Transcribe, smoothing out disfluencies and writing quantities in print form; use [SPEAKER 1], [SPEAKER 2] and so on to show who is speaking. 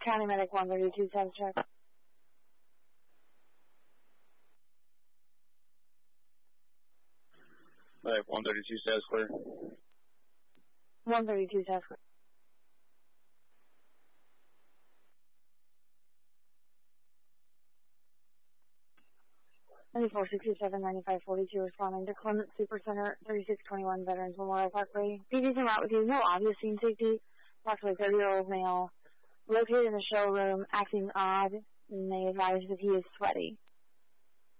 [SPEAKER 1] County Medic 132 status check.
[SPEAKER 2] 132 status clear.
[SPEAKER 1] 132 status clear. Ninety-four 67 95 42 responding to Clement Supercenter 3621 Veterans Memorial Parkway. PD's en route with you. No obvious scene safety. Approximately 30-year-old male located in the showroom acting odd, and they advise that he is sweaty.